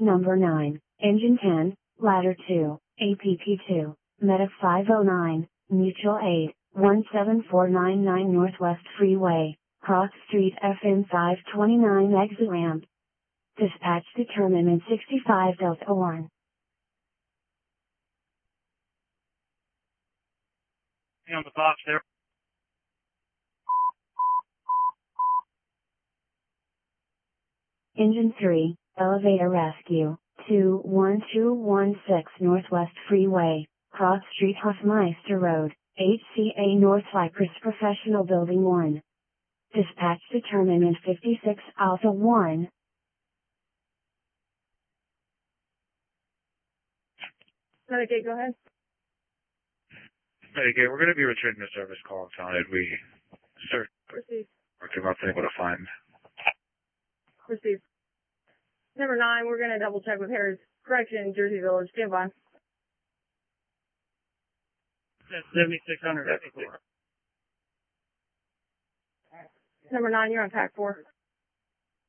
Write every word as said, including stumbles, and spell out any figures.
Number nine, Engine ten, Ladder two, A P P two, Medic five oh nine, Mutual Aid, one seven four nine nine Northwest Freeway, Cross Street F N five twenty-nine exit ramp. Dispatch determined in sixty-five Delta one. On the box there. Engine three, Elevator Rescue, two one two one six Northwest Freeway, Cross Street Hofmeister Road, H C A North Cypress Professional Building one. Dispatch determined in fifty-six Alpha one. Okay, go ahead. Okay, we're going to be returning a service call founded. We searched Proceed. or came up able to find. Proceed. Number nine, we're going to double check with Harris Correction, Jersey Village. Stand by. seventy-six hundred. Number nine, you're on pack four.